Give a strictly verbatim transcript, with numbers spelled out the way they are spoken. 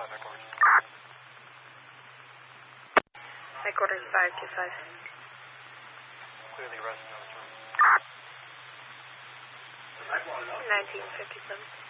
Headquarters five two five. Clearly arrested. nineteen fifty-seven.